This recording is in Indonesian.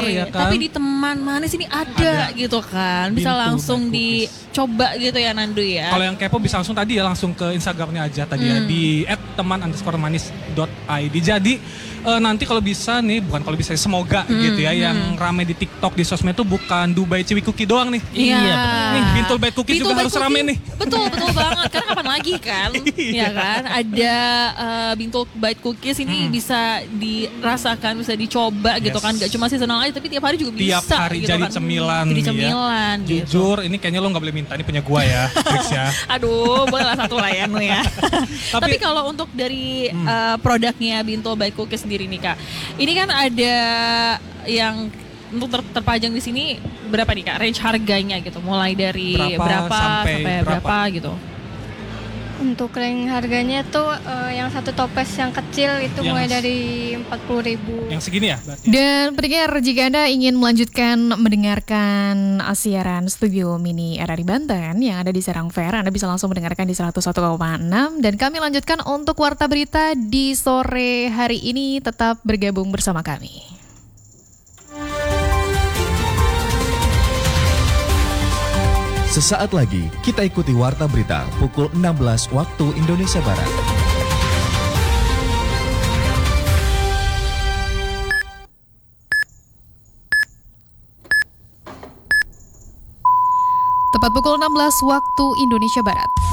ya kan. Tapi di teman manis ini ada gitu kan. Bisa Bintul langsung Bike Cookies. dicoba gitu ya Nandu ya. Kalau yang kepo bisa langsung tadi ya langsung ke Instagramnya aja tadi ya di @teman_manis.id. Jadi nanti kalau bisa nih, bukan kalau bisa, semoga gitu ya yang rame di TikTok di sosmed itu bukan Dubai Chewy Cookie doang nih. Iya. Nih Bintul Bike Cookies Bintul juga Bike harus rame Cookies. nih. Betul banget. Karena kapan lagi kan? Ya kan? Ada Bintul Bite Cookies ini bisa dirasakan, bisa dicoba gitu kan. Gak cuma seasonal aja tapi tiap hari juga bisa. Tiap hari gitu jadi kan. cemilan. Jadi nih cemilan ya. gitu. Jujur ini kayaknya lo gak boleh minta, ini punya gua ya Trix ya. Aduh, boleh lah satu lah ya Nu ya. Tapi kalau untuk dari produknya Bintul Bite Cookies sendiri nih Kak, ini kan ada yang untuk terpajang di sini berapa nih Kak? Range harganya gitu, mulai dari berapa sampai berapa gitu? Untuk range harganya tuh yang satu toples yang kecil itu Yang mulai dari 40.000. Yang segini ya berarti? Dan pendengar, jika Anda ingin melanjutkan mendengarkan siaran Studio Mini RRI Banten yang ada di Serang Fair, Anda bisa langsung mendengarkan di 101,6. Dan kami lanjutkan untuk Warta Berita di sore hari ini. Tetap bergabung bersama kami. Sesaat lagi kita ikuti Warta Berita pukul 16 waktu Indonesia Barat. Tepat pukul 16 waktu Indonesia Barat.